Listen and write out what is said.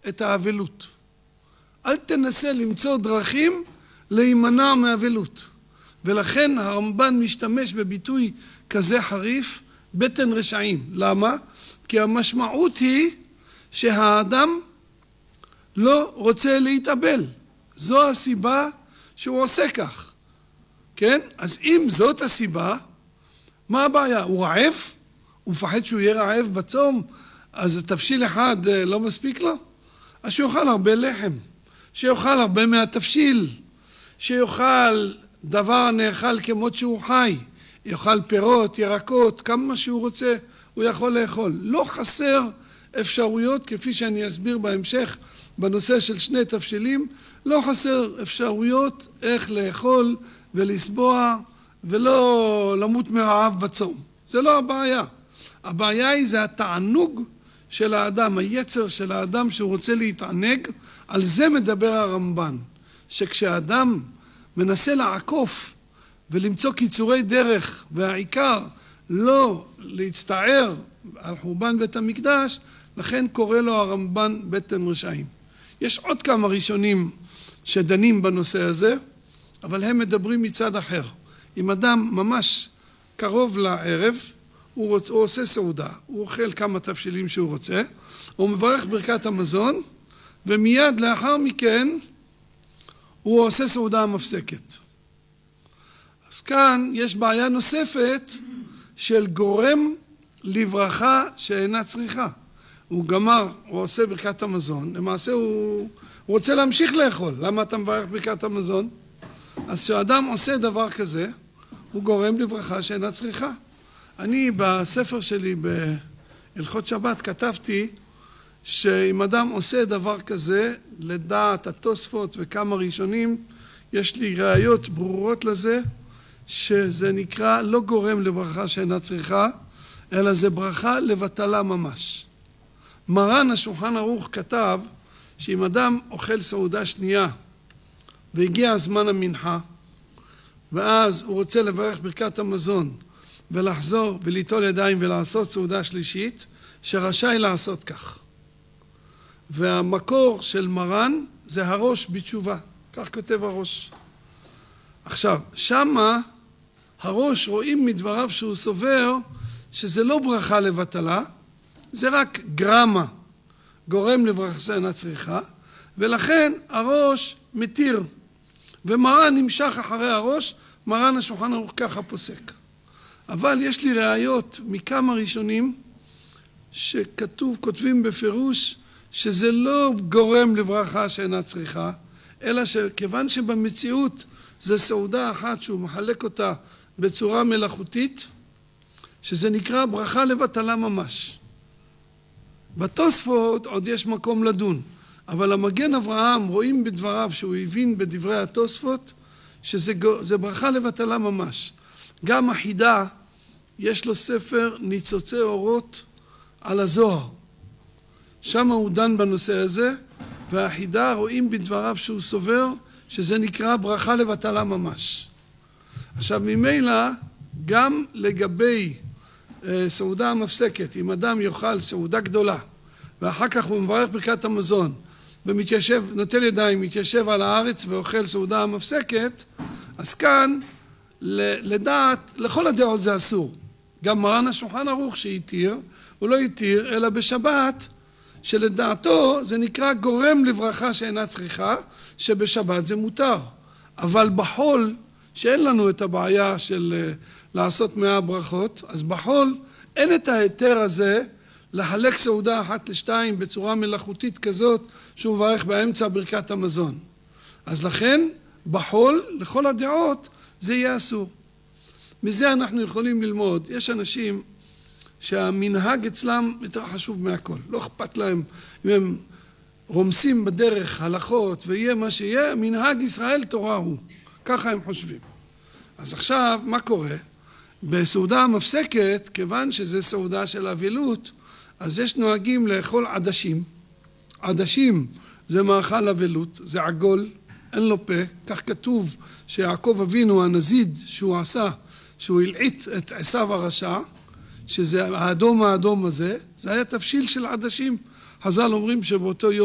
את האבלות. אל תנסה למצוא דרכים להימנע מאבלות. ולכן הרמב"ן משתמש בביטוי כזה חריף, בטן רשעים. למה? כי המשמעות היא שהאדם לא רוצה להתאבל. זו הסיבה שהוא עושה כך. כן? אז אם זאת הסיבה, מה הבעיה? הוא רעב? הוא מפחד שהוא יהיה רעב בצום? אז תבשיל אחד לא מספיק לו? אז שיאכל הרבה לחם, שיאכל הרבה מהתבשיל, שיאכל דבר נאכל כמות שהוא חי, יאכל פירות, ירקות, כמה שהוא רוצה, הוא יכול לאכול. לא חסר אפשרויות, כפי שאני אסביר בהמשך בנושא של שני תבשילים, לא חסר אפשרויות איך לאכול ולסבוע ולא למות מרעב בצום. זה לא הבעיה. הבעיה היא זה התענוג של האדם, היצר של האדם שהוא רוצה להתענג. על זה מדבר הרמב"ן, שכשהאדם מנסה לעקוף ולמצוא קיצורי דרך, והעיקר לא להצטער על חורבן בית המקדש, לכן קורא לו הרמב"ן בטן רשעים. יש עוד כמה ראשונים שדנים בנושא הזה, אבל הם מדברים מצד אחר. אם אדם ממש קרוב לערב, הוא עושה סעודה, הוא אוכל כמה תבשילים שהוא רוצה, הוא מברך ברכת המזון, ומיד לאחר מכן הוא עושה סעודה מפסקת. אז כאן יש בעיה נוספת של גורם לברכה שאינה צריכה. הוא גמר, הוא עושה ברכת המזון, למעשה הוא רוצה להמשיך לאכול. למה אתה מברך ברכת המזון? אז כשאדם עושה דבר כזה, הוא גורם לברכה שאינה צריכה. אני בספר שלי בהלכות שבת כתבתי שאם אדם עושה דבר כזה, לדעת התוספות וכמה ראשונים, יש לי ראיות ברורות לזה, שזה נקרא לא גורם לברכה שאינה צריכה, אלא זה ברכה לבטלה ממש. מרן השולחן ערוך כתב שאם אדם אוכל סעודה שנייה והגיע הזמן המנחה, ואז הוא רוצה לברך ברכת המזון ולחזור וליטול ידיים ולעשות סעודה שלישית, שרשאי לעשות כך. והמקור של מרן זה הראש בתשובה, כך כותב הראש. עכשיו, שמה הראש רואים מדבריו שהוא סובר שזה לא ברכה לבטלה, זה רק גרמה, גורם לברכה שאינה צריכה, ולכן הראש מתיר, ומרן נמשך אחרי הראש, מרן השולחן ערוך ככה פוסק. אבל יש לי ראיות מכמה ראשונים כותבים בפירוש שזה לא גורם לברכה שאינה צריכה, אלא שכיוון שבמציאות זה סעודה אחת שהוא מחלק אותה בצורה מלאכותית, שזה נקרא ברכה לבטלה ממש. בתוספות עוד יש מקום לדון, אבל המגן אברהם רואים בדבריו שהוא הבין בדברי התוספות שזה ברכה לבטלה ממש. גם החידה יש לו ספר ניצוצי אורות על הזוהר. שם הוא דן בנושא הזה, והחידה רואים בדבריו שהוא סובר שזה נקרא ברכה לבטלה ממש. עכשיו ממילא גם לגבי סעודה המפסקת, אם אדם יאכל סעודה גדולה ואחר כך הוא מברך ברכת המזון ומתיישב, נוטל ידיים, מתיישב על הארץ ואוכל סעודה המפסקת, אז כאן לדעת, לכל הדעות זה אסור. גם מרן השולחן ערוך שהתיר, הוא לא התיר אלא בשבת, שלדעתו זה נקרא גורם לברכה שאינה צריכה, שבשבת זה מותר. אבל בחול, שאין לנו את הבעיה של לעשות 100 ברכות, אז בחול אין את ההיתר הזה לחלק סעודה אחת לשתיים בצורה מלאכותית כזאת שהוא מברך באמצע ברכת המזון. אז לכן בחול לכל הדעות זה יהיה אסור. מזה אנחנו יכולים ללמוד. יש אנשים שהמנהג אצלם יותר חשוב מהכל. לא אכפת להם אם הם רומסים בדרך הלכות ויהיה מה שיהיה, מנהג ישראל תורה הוא. ככה הם חושבים. אז עכשיו מה קורה? בסעודה המפסקת, כיוון שזה סעודה של אבלות, אז יש נוהגים לאכול עדשים. עדשים זה מאכל אבלות, זה עגול, אין לו פה. כך כתוב שיעקב אבינו הנזיד שהוא עשה, שהוא הלעיט את עשיו הרשע, שזה האדום הזה, זה היה תבשיל של עדשים. חז"ל אומרים שבאותו יום